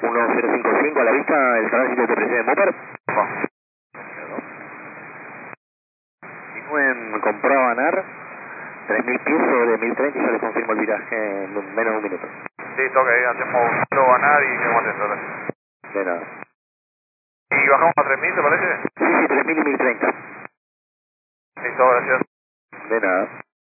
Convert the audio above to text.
1055 a la vista, el tránsito te precede Mopar. Continúen con prueba ANAR, 3000 pies sobre 1030 y yo les confirmo el viraje en menos de un minuto. Sí, toque, hacemos prueba ANAR y quedamos atentos. De nada. ¿Y bajamos a 3000, te parece? Sí, 3000 y 1030. Listo, gracias. De nada.